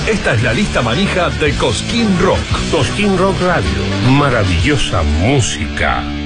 Esta es la lista manija de Cosquín Rock. Cosquín Rock Radio. Maravillosa música.